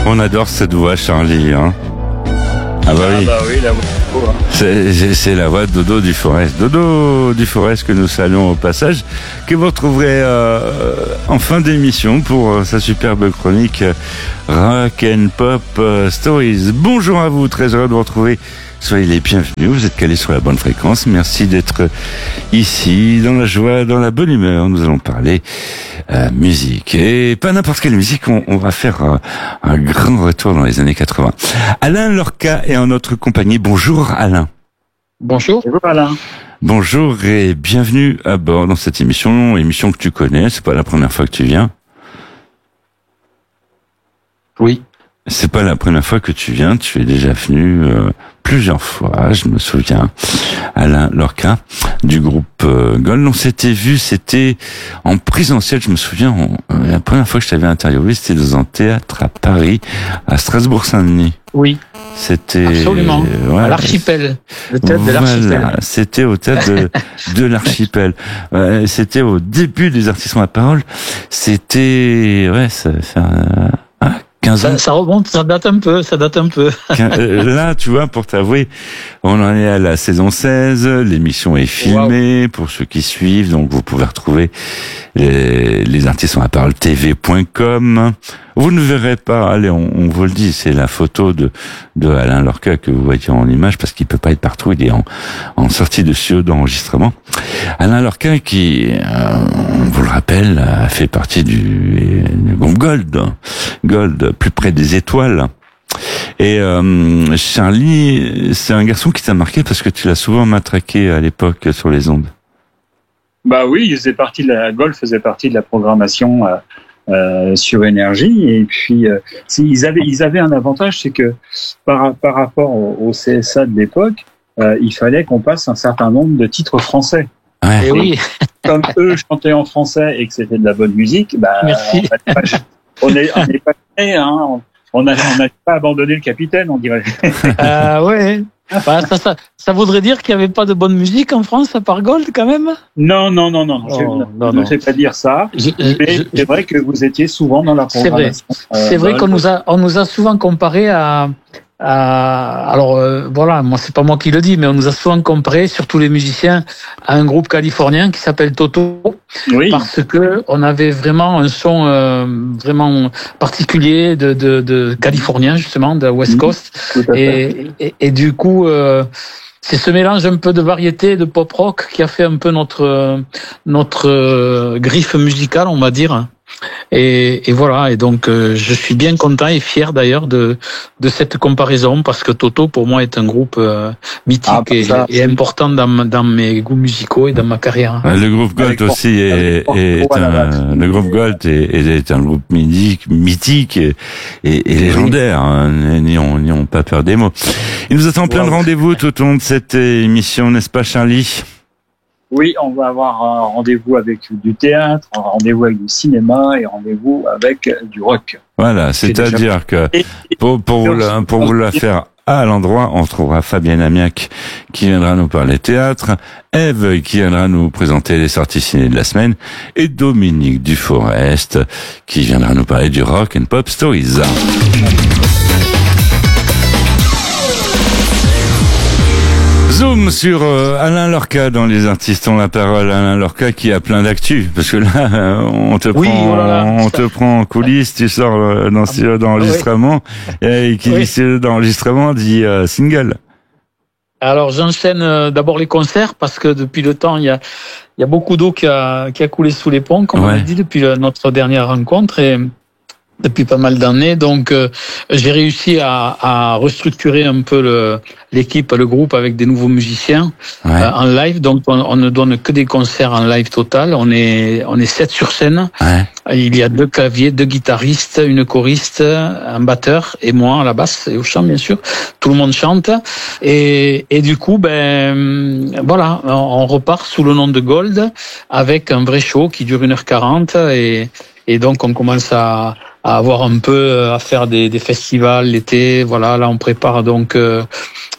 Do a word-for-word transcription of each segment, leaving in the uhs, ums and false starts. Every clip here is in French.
On adore cette voix, Charlie. Hein. Ah bah oui. Ah bah oui, la voix. Hein. C'est, c'est la voix de Dodo Duforest. Dodo Duforest que nous saluons au passage, que vous retrouverez euh, en fin d'émission pour euh, sa superbe chronique euh, Rock and Pop euh, Stories. Bonjour à vous, très heureux de vous retrouver. Soyez les bienvenus, vous êtes calés sur la bonne fréquence. Merci d'être ici, dans la joie, dans la bonne humeur. Nous allons parler euh, musique. Et pas n'importe quelle musique, on, on va faire euh, un grand retour dans les années quatre-vingts. Alain Lorca est en notre compagnie. Bonjour Alain. Bonjour. Bonjour Alain. Bonjour et bienvenue à bord dans cette émission, émission que tu connais, c'est pas la première fois que tu viens. Oui. C'est pas la première fois que tu viens, tu es déjà venu euh, plusieurs fois, je me souviens. Alain Lorca du groupe euh, Gold. On s'était vu, c'était en présentiel, je me souviens, on, euh, la première fois que je t'avais interviewé, c'était dans un théâtre à Paris, à Strasbourg-Saint-Denis. Oui. C'était absolument euh, ouais, à l'Archipel, le théâtre voilà, de l'Archipel. C'était au théâtre de, de l'Archipel. Ouais, c'était au début des artistes à parole. C'était ouais, ça fait un, un, quinze ans. Ça, ça remonte, ça date un peu, ça date un peu. Là, tu vois, pour t'avouer, on en est à la saison seize, l'émission est filmée, wow. Pour ceux qui suivent, donc vous pouvez retrouver les, les artistes à parole T V point com. Vous ne verrez pas, allez, on, on vous le dit, c'est la photo de, de Alain Lorca que vous voyez en image parce qu'il peut pas être partout, il est en, en sortie de studio d'enregistrement. Alain Lorca qui, euh, on vous le rappelle, a fait partie du, du groupe Gold, Gold, plus près des étoiles. Et euh, Charlie, c'est un garçon qui t'a marqué parce que tu l'as souvent matraqué à l'époque sur les ondes. Bah oui, il faisait partie de la Gold faisait partie de la programmation. Euh, Euh, sur énergie, et puis euh, ils avaient ils avaient un avantage, c'est que par par rapport au, au C S A de l'époque, euh, il fallait qu'on passe un certain nombre de titres français. Ouais. Et oui. Comme eux chantaient en français et que c'était de la bonne musique, bah merci. On n'est on n'est pas prêt, hein. On n'a on n'a pas abandonné le capitaine, on dirait. Euh, ouais. Bah, ça, ça, ça voudrait dire qu'il n'y avait pas de bonne musique en France à part Gold quand même. Non, non, non, non. Oh, je non, ne non. sais pas dire ça. Je, mais je, c'est vrai que vous étiez souvent dans la programmation. C'est vrai. C'est vrai qu'on nous a, on nous a souvent comparé à, à alors euh, voilà, moi c'est pas moi qui le dis, mais on nous a souvent comparé, surtout les musiciens, à un groupe californien qui s'appelle Toto. Oui. Parce que on avait vraiment un son euh, vraiment particulier de, de, de californien justement, de la West Coast, mmh, et, et, et du coup euh, c'est ce mélange un peu de variété, de pop rock qui a fait un peu notre notre euh, griffe musicale, on va dire. Et, et voilà, et donc euh, je suis bien content et fier d'ailleurs de de cette comparaison parce que Toto pour moi est un groupe euh, mythique ah, et, ça, et important dans dans mes goûts musicaux et dans ma carrière. Le groupe Gold aussi est, est, est un le groupe Gold est, est un groupe mythique, mythique et, et, et légendaire. Hein, n'ayons n'ayons pas peur des mots. Il nous attend plein de rendez-vous tout au long de cette émission, n'est-ce pas, Charlie? Oui, on va avoir un rendez-vous avec du théâtre, un rendez-vous avec du cinéma et rendez-vous avec du rock. Voilà, c'est-à-dire que pour, pour, vous la, pour vous la faire à l'endroit, on trouvera Fabienne Amiac qui viendra nous parler théâtre, Eve qui viendra nous présenter les sorties ciné de la semaine et Dominique Duforest qui viendra nous parler du Rock and Pop Stories. Zoom sur euh, Alain Lorca dans Les Artistes ont la parole. Alain Lorca qui a plein d'actu parce que là on te oui, prend voilà. on te prend en coulisses, tu sors euh, dans ce d'enregistrement et qui oui. dit d'enregistrement dit euh, single. Alors j'enchaîne euh, d'abord les concerts parce que depuis le temps il y a il y a beaucoup d'eau qui a qui a coulé sous les ponts comme ouais. on a dit depuis le, notre dernière rencontre et depuis pas mal d'années, donc euh, j'ai réussi à, à restructurer un peu le, l'équipe, le groupe avec des nouveaux musiciens ouais. euh, en live. Donc on, on ne donne que des concerts en live total. On est on est sept sur scène. Ouais. Il y a deux claviers, deux guitaristes, une choriste, un batteur et moi à la basse et au chant bien sûr. Tout le monde chante et et du coup ben voilà, on, on repart sous le nom de Gold avec un vrai show qui dure une heure quarante et et donc on commence à à avoir un peu à faire des, des festivals l'été. Voilà, là on prépare donc euh,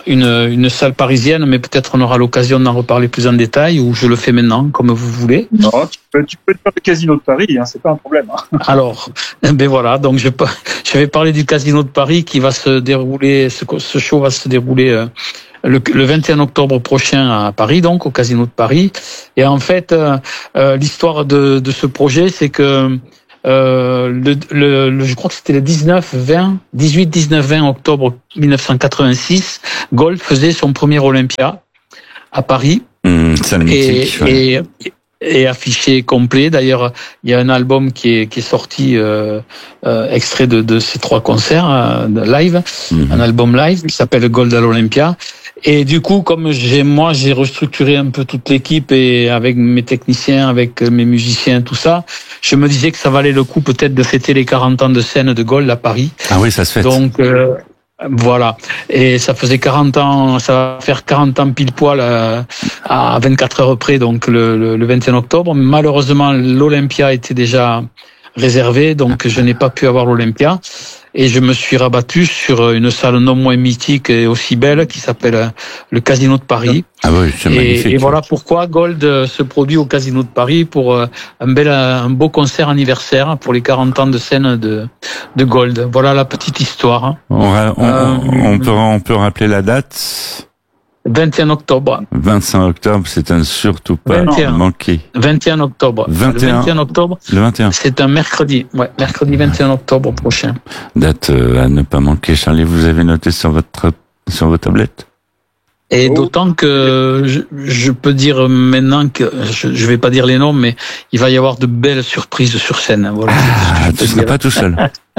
une, une salle parisienne, mais peut-être on aura l'occasion d'en reparler plus en détail, ou je le fais maintenant, comme vous voulez. Non, tu peux, tu peux faire le Casino de Paris, hein, c'est pas un problème. Hein. Alors, ben voilà, donc je, je vais parler du Casino de Paris qui va se dérouler, ce, ce show va se dérouler euh, le, le vingt et un octobre prochain à Paris, donc au Casino de Paris. Et en fait, euh, euh, l'histoire de, de ce projet, c'est que euh, le, le, le, je crois que c'était le dix-neuf, vingt, dix-huit, dix-neuf, vingt octobre mille neuf cent quatre-vingt-six, Gold faisait son premier Olympia à Paris. Mmh, c'est magnifique. Et, ouais. et, et affiché complet. D'ailleurs, il y a un album qui est, qui est sorti euh, euh, extrait de, de ces trois concerts euh, live, mmh. un album live qui s'appelle Gold à l'Olympia. Et du coup, comme j'ai moi, j'ai restructuré un peu toute l'équipe et avec mes techniciens, avec mes musiciens, tout ça, je me disais que ça valait le coup peut-être de fêter les quarante ans de scène de Gold à Paris. Ah oui, ça se fait. Donc euh, voilà. Et ça faisait quarante ans, ça va faire quarante ans pile poil euh, à vingt-quatre heures près, donc le, le, le vingt et un octobre. Malheureusement, l'Olympia était déjà réservé, donc je n'ai pas pu avoir l'Olympia. Et je me suis rabattu sur une salle non moins mythique et aussi belle qui s'appelle le Casino de Paris. Ah oui, c'est magnifique. Et, et voilà pourquoi Gold se produit au Casino de Paris pour un bel, un beau concert anniversaire pour les quarante ans de scène de, de Gold. Voilà la petite histoire. On, va, on, euh, on, peut, on peut rappeler la date? vingt et un octobre. vingt-cinq octobre, c'est un surtout pas vingt et un. Manqué. vingt et un octobre. vingt et un. Le vingt et un octobre. Le vingt et un. C'est un mercredi. Ouais, mercredi vingt et un octobre prochain. Date à ne pas manquer. Charlie, vous avez noté sur votre, sur vos tablettes? Et oh. d'autant que je, je peux dire maintenant que je, je vais pas dire les noms, mais il va y avoir de belles surprises sur scène. Voilà. Ah, tu seras pas tout seul.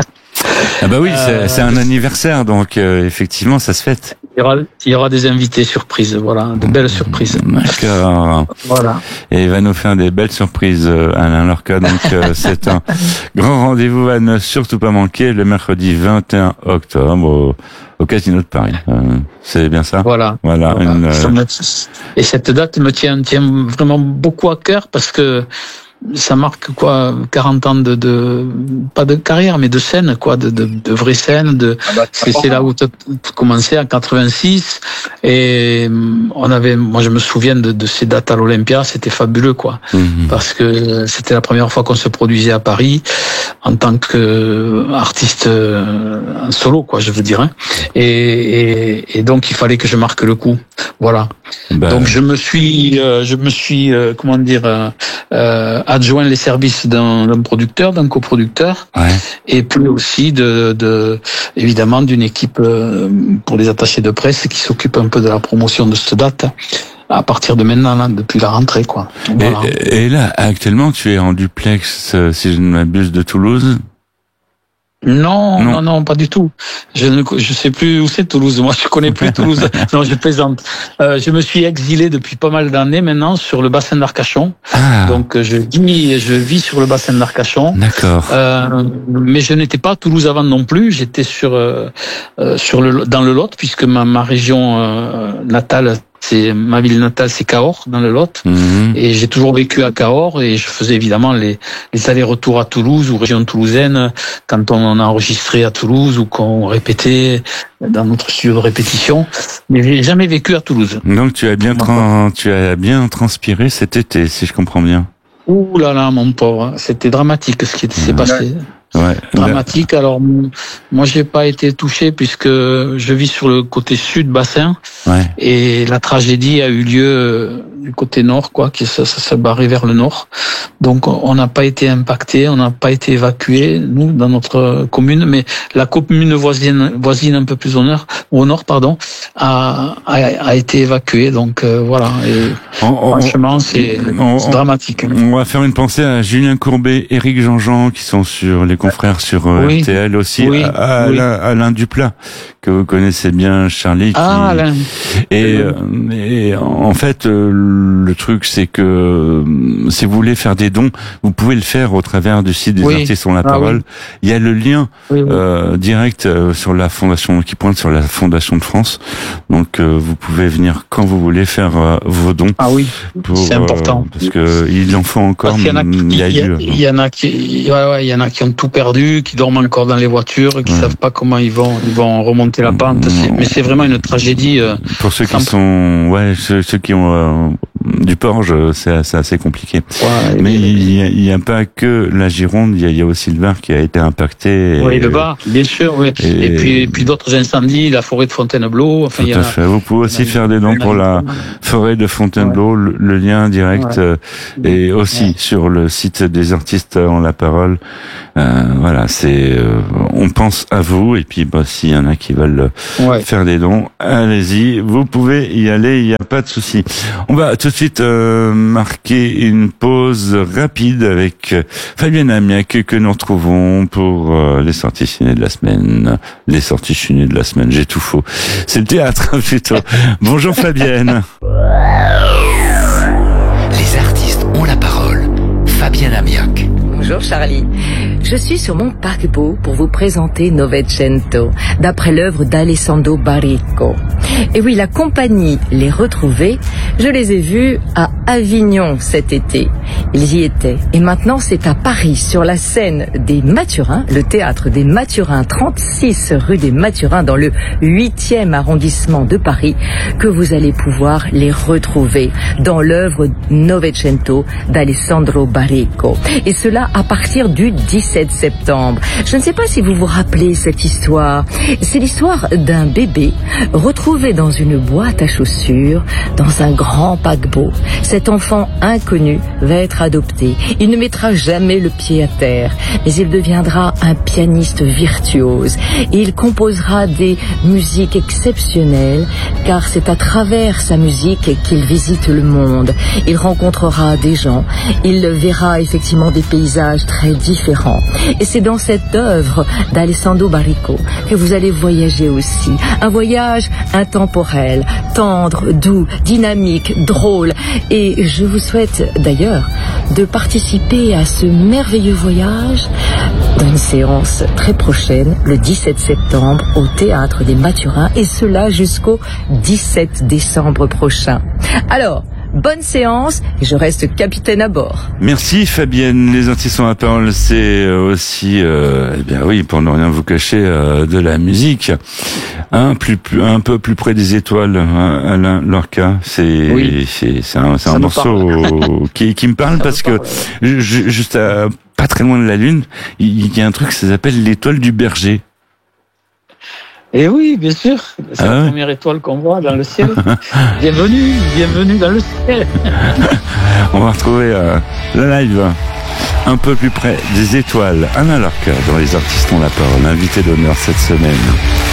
Ah bah oui, c'est, c'est un anniversaire, donc euh, effectivement, ça se fête. Il y aura, il y aura des invités surprises, voilà, de belles surprises. D'accord. Voilà. Et il va nous faire des belles surprises, Alain Lorca. Donc euh, c'est un grand rendez-vous à ne surtout pas manquer le mercredi vingt et un octobre au, au Casino de Paris. Euh, c'est bien ça? Voilà. Voilà. voilà. Une, euh... Et cette date me tient, tient vraiment beaucoup à cœur parce que ça marque quoi, quarante ans de, de pas de carrière mais de scène quoi, de de, de vraie scène. De ah bah, c'est, c'est là où tu commençais en quatre-vingt-six et on avait, moi je me souviens de, de ces dates à l'Olympia, c'était fabuleux quoi, mmh. parce que c'était la première fois qu'on se produisait à Paris en tant qu'artiste en solo quoi, je veux dire. Hein. Et, et et donc il fallait que je marque le coup. Voilà. Ben... Donc je me suis, euh, je me suis, euh, comment dire, euh, euh, adjoint les services d'un, d'un producteur, d'un coproducteur, ouais. et puis aussi de, de, évidemment, d'une équipe euh, pour les attachés de presse qui s'occupe un peu de la promotion de cette date à partir de maintenant, là, depuis la rentrée, quoi. Voilà. Et, et là, actuellement, tu es en duplex, si je ne m'abuse, de Toulouse. Non, non, non, non, pas du tout. Je ne, je sais plus où c'est Toulouse. Moi, je connais plus Toulouse. Non, je plaisante. Euh, je me suis exilé depuis pas mal d'années maintenant sur le bassin d'Arcachon. Ah. Donc, je vis, je vis sur le bassin d'Arcachon. D'accord. Euh, mais je n'étais pas à Toulouse avant non plus. J'étais sur, euh, sur le, dans le Lot, puisque ma, ma région euh, natale. C'est ma ville natale, c'est Cahors dans le Lot, mmh. et j'ai toujours vécu à Cahors et je faisais évidemment les, les allers-retours à Toulouse ou région toulousaine quand on a enregistré à Toulouse ou qu'on répétait dans notre studio de répétition, mais j'ai jamais vécu à Toulouse. Donc tu as bien tra- tu as bien transpiré cet été, si je comprends bien. Ouh là là, mon pauvre, c'était dramatique ce qui s'est mmh. passé. Ouais. Dramatique. Alors moi j'ai pas été touché puisque je vis sur le côté sud bassin, ouais. et la tragédie a eu lieu du côté nord, quoi, qui ça, ça s'est barré vers le nord. Donc on n'a pas été impacté, on n'a pas été évacué nous dans notre commune, mais la commune voisine voisine un peu plus au nord, au nord pardon, a a, a été évacuée. Donc euh, voilà. Et on, franchement, c'est, on, c'est dramatique. On va faire une pensée à Julien Courbet, Éric Jean-Jean qui sont sur les confrères sur oui. R T L aussi, oui. à, à oui. Alain, Alain Duplat que vous connaissez bien, Charlie. Qui... Ah Alain. Et, euh, et en fait, euh, le truc, c'est que si vous voulez faire des dons, vous pouvez le faire au travers du site des oui. artistes ont la ah, parole. Oui. Il y a le lien oui, oui. Euh, direct euh, sur la fondation, qui pointe sur la Fondation de France. Donc euh, vous pouvez venir quand vous voulez faire euh, vos dons. Ah oui, pour, c'est important. Euh, parce que il en faut encore. Parce qu'il y en a, il y, a, il y en a qui, ouais, ouais, il y en a qui ont tout perdu, qui dorment encore dans les voitures, qui ouais. savent pas comment ils vont, ils vont remonter la pente. C'est, mais c'est vraiment une tragédie. Euh, pour ceux qui sont, ouais, ceux, ceux qui ont euh, du porge, c'est, c'est assez compliqué. Ouais, mais il n'y a, a pas que la Gironde, il y, y a aussi le Var qui a été impacté. Oui, et, le Var, bien sûr. Oui. Et, et puis, et puis d'autres incendies, la forêt de Fontainebleau. Enfin, tout il y a, à fait. Vous pouvez aussi faire des dons pour la forêt de Fontainebleau. Ouais. Le, le lien direct ouais. est aussi ouais. sur le site des artistes ont la parole. Euh, voilà, c'est, euh, on pense à vous. Et puis, bah, s'il y en a qui veulent ouais. faire des dons, allez-y. Vous pouvez y aller. Il n'y a pas de souci. On va tout de suite euh, marquer une pause rapide avec Fabienne Amiac que nous retrouvons pour euh, les sorties ciné de la semaine. Les sorties ciné de la semaine, j'ai tout faux. C'est le théâtre plutôt. Bonjour Fabienne. Les artistes ont la parole. Fabienne Amiac. Bonjour Charlie. Je suis sur mon paquebot pour vous présenter Novecento, d'après l'œuvre d'Alessandro Baricco. Et oui, la compagnie Les Retrouvés, je les ai vus à Avignon cet été. Ils y étaient. Et maintenant, c'est à Paris, sur la scène des Mathurins, le théâtre des Mathurins, trente-six rue des Mathurins, dans le huitième arrondissement de Paris, que vous allez pouvoir les retrouver dans l'œuvre Novecento d'Alessandro Baricco. Et cela à partir du dix-sept septembre. Je ne sais pas si vous vous rappelez cette histoire. C'est l'histoire d'un bébé retrouvé dans une boîte à chaussures, dans un grand paquebot. Cet enfant inconnu va être adopté. Il ne mettra jamais le pied à terre, mais il deviendra un pianiste virtuose. Et il composera des musiques exceptionnelles, car c'est à travers sa musique qu'il visite le monde. Il rencontrera des gens, il verra effectivement des paysages très différents. Et c'est dans cette œuvre d'Alessandro Baricco que vous allez voyager aussi. Un voyage intemporel, tendre, doux, dynamique, drôle. Et je vous souhaite d'ailleurs de participer à ce merveilleux voyage dans une séance très prochaine, le dix-sept septembre, au Théâtre des Mathurins, et cela jusqu'au dix-sept décembre prochain. Alors, bonne séance, et je reste capitaine à bord. Merci Fabienne. Les artistes ont la parole, c'est aussi, euh, eh bien oui, pour ne rien vous cacher, euh, de la musique. Un plus, plus, un peu plus près des étoiles, hein, Alain Lorca. C'est, oui. c'est, c'est un, c'est un morceau qui, qui me parle ça parce me parle, que ouais. je, juste à, pas très loin de la Lune, il y a un truc, ça s'appelle l'étoile du berger. Et oui, bien sûr, c'est ah la ouais. première étoile qu'on voit dans le ciel. Bienvenue, bienvenue dans le ciel. On va retrouver euh, le live un peu plus près des étoiles. Alain Lorca dans Les Artistes ont la parole, invité d'honneur cette semaine.